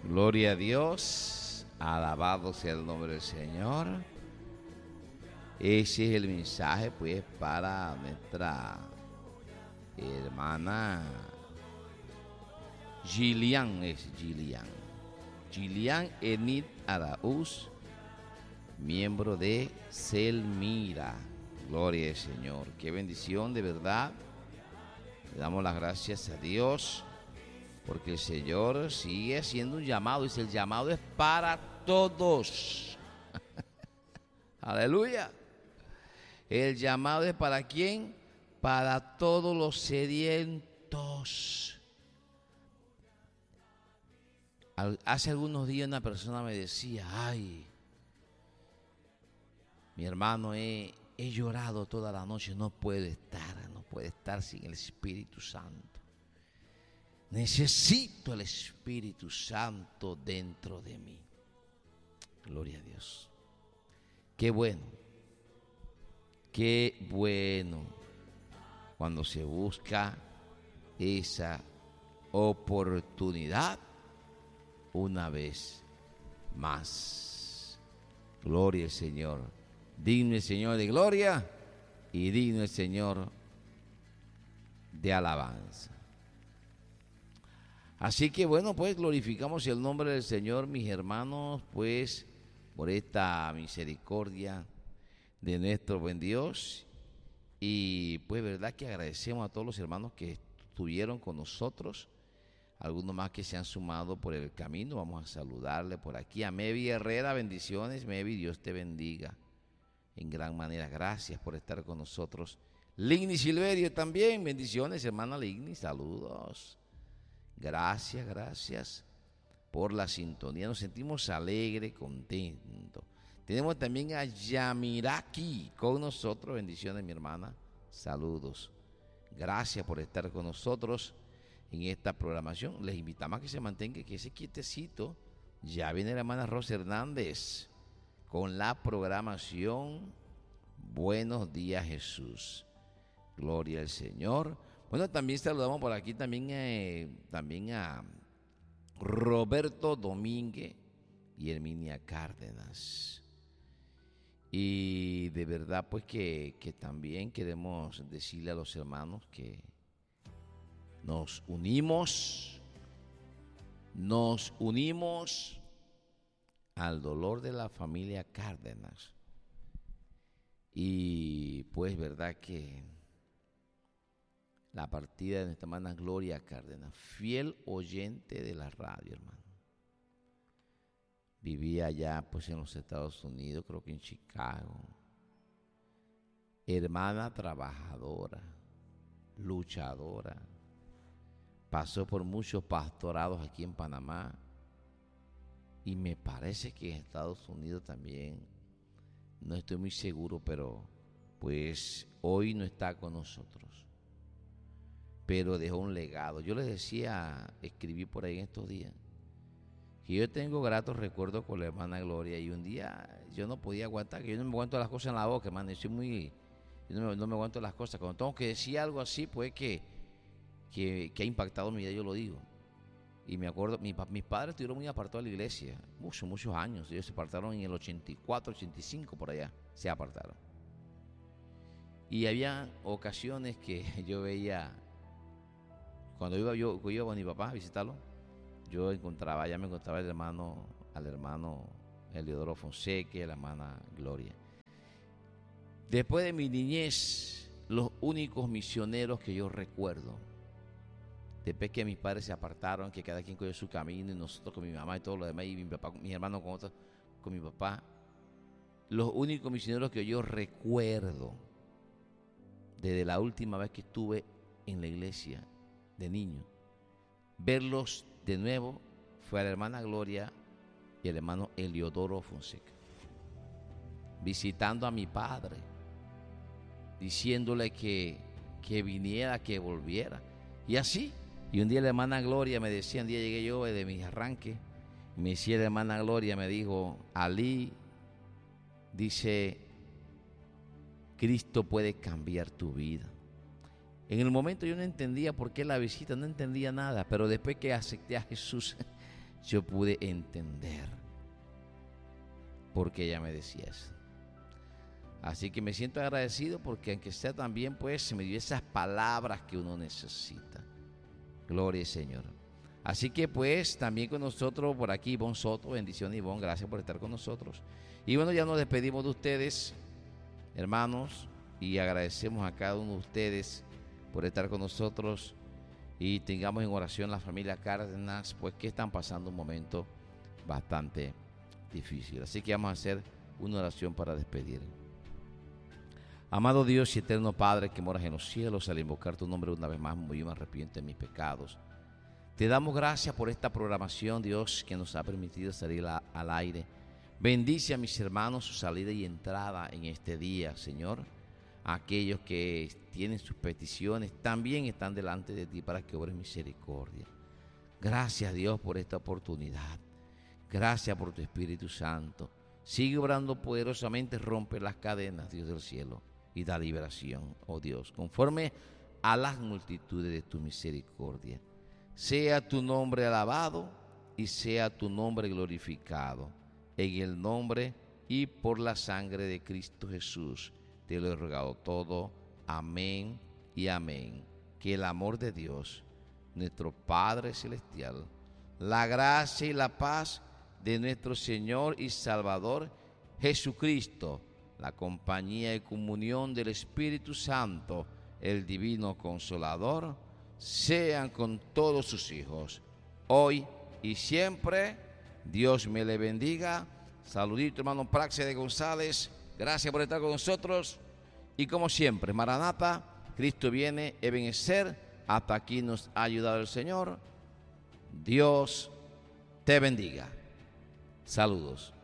Gloria a Dios, alabado sea el nombre del Señor. Ese es el mensaje pues para nuestra hermana Gillian Enid Araúz, miembro de Selmira. Gloria al Señor, qué bendición de verdad. Le damos las gracias a Dios porque el Señor sigue haciendo un llamado. Dice, el llamado es para todos. Aleluya. El llamado es para quién? Para todos los sedientos. Hace algunos días una persona me decía, ay, mi hermano, he llorado toda la noche, no puedo estar sin el Espíritu Santo. Necesito el Espíritu Santo dentro de mí. Gloria a Dios. Qué bueno cuando se busca esa oportunidad una vez más. Gloria al Señor. Digno el Señor de gloria y digno el Señor de alabanza. Así que bueno, pues glorificamos el nombre del Señor, mis hermanos, pues por esta misericordia de nuestro buen Dios. Y pues verdad que agradecemos a todos los hermanos que estuvieron con nosotros, algunos más que se han sumado por el camino. Vamos a saludarle por aquí a Mevi Herrera. Bendiciones, Mevi, Dios te bendiga en gran manera. Gracias por estar con nosotros. Ligny Silverio también, bendiciones, hermana Ligny, saludos. Gracias por la sintonía. Nos sentimos alegres, contentos. Tenemos también a Yamiraki con nosotros. Bendiciones, mi hermana. Saludos. Gracias por estar con nosotros en esta programación. Les invitamos a que se mantenga, que ese quietecito. Ya viene la hermana Rosa Hernández con la programación Buenos Días, Jesús. Gloria al Señor. Bueno, también saludamos por aquí también a Roberto Domínguez y Herminia Cárdenas. Y de verdad pues que también queremos decirle a los hermanos que nos unimos al dolor de la familia Cárdenas. Y pues verdad que la partida de nuestra hermana Gloria Cárdenas, fiel oyente de la radio, hermano. Vivía allá pues en los Estados Unidos, creo que en Chicago. Hermana trabajadora, luchadora. Pasó por muchos pastorados aquí en Panamá. Y me parece que en Estados Unidos también. No estoy muy seguro, pero pues hoy no está con nosotros. Pero dejó un legado. Yo les decía, escribí por ahí en estos días, que yo tengo gratos recuerdos con la hermana Gloria. Y un día yo no podía aguantar, que yo no me aguanto las cosas en la boca, hermano. Yo no me aguanto las cosas. Cuando tengo que decir algo así, pues que ha impactado mi vida, yo lo digo. Y me acuerdo, mis padres estuvieron muy apartados de la iglesia, muchos años. Ellos se apartaron en el 84, 85, por allá, se apartaron. Y había ocasiones que yo veía, cuando yo iba con mi papá a visitarlo, yo me encontraba al hermano Eliodoro Fonseca y a la hermana Gloria. Después de mi niñez, los únicos misioneros que yo recuerdo, después que mis padres se apartaron, que cada quien cogió su camino, y nosotros con mi mamá y todo lo demás, y mi papá, mis hermanos con mi papá, los únicos misioneros que yo recuerdo desde la última vez que estuve en la iglesia de niño, verlos de nuevo, fue a la hermana Gloria y al hermano Eliodoro Fonseca, visitando a mi padre, diciéndole que viniera, que volviera, y así. Y un día la hermana Gloria me decía, un día llegué yo de mis arranques, me decía la hermana Gloria, me dijo, Ali, dice, Cristo puede cambiar tu vida. En el momento yo no entendía por qué la visita, no entendía nada, pero después que acepté a Jesús, yo pude entender por qué ella me decía eso. Así que me siento agradecido porque aunque sea también, pues, se me dio esas palabras que uno necesita. Gloria al Señor. Así que, pues, también con nosotros por aquí, Ivonne Soto. Bendiciones, Ivonne. Gracias por estar con nosotros. Y bueno, ya nos despedimos de ustedes, hermanos, y agradecemos a cada uno de ustedes por estar con nosotros. Y tengamos en oración la familia Cárdenas, pues, que están pasando un momento bastante difícil. Así que vamos a hacer una oración para despedir. Amado Dios y eterno Padre que moras en los cielos, al invocar tu nombre una vez más, yo me arrepiento de mis pecados. Te damos gracias por esta programación, Dios, que nos ha permitido salir al aire. Bendice a mis hermanos su salida y entrada en este día, Señor. Aquellos que tienen sus peticiones también están delante de ti para que obres misericordia. Gracias, Dios, por esta oportunidad. Gracias por tu Espíritu Santo. Sigue obrando poderosamente, rompe las cadenas, Dios del cielo, y da liberación, oh Dios, conforme a las multitudes de tu misericordia. Sea tu nombre alabado y sea tu nombre glorificado. En el nombre y por la sangre de Cristo Jesús te lo he rogado todo. Amén y amén. Que el amor de Dios, nuestro Padre Celestial, la gracia y la paz de nuestro Señor y Salvador Jesucristo, la compañía y comunión del Espíritu Santo, el Divino Consolador, sean con todos sus hijos, hoy y siempre. Dios me le bendiga. Saludito, hermano Praxedes de González. Gracias por estar con nosotros. Y como siempre, Maranata, Cristo viene, Ebenezer. Hasta aquí nos ha ayudado el Señor. Dios te bendiga. Saludos.